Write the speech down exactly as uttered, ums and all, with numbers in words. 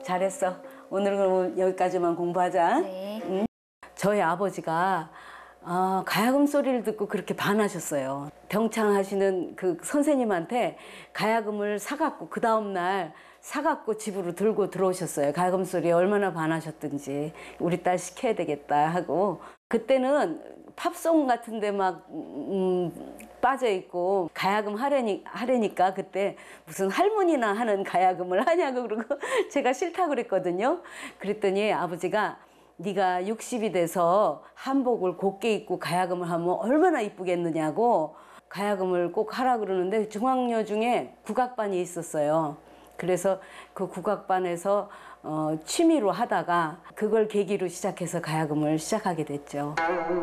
잘했어. 오늘은 그럼 여기까지만 공부하자. 네. 응? 저희 아버지가 어, 가야금 소리를 듣고 그렇게 반하셨어요. 병창하시는 그 선생님한테 가야금을 사갖고 그 다음날 사갖고 집으로 들고 들어오셨어요. 가야금 소리에 얼마나 반하셨든지 우리 딸 시켜야 되겠다 하고. 그때는 팝송 같은 데 막 음, 빠져있고 가야금 하려니, 하려니까 그때 무슨 할머니나 하는 가야금을 하냐고 그러고 제가 싫다고 그랬거든요. 그랬더니 아버지가 네가 육십이 돼서 한복을 곱게 입고 가야금을 하면 얼마나 이쁘겠느냐고 가야금을 꼭 하라 그러는데 중학여 중에 국악반이 있었어요. 그래서 그 국악반에서 어, 취미로 하다가 그걸 계기로 시작해서 가야금을 시작하게 됐죠.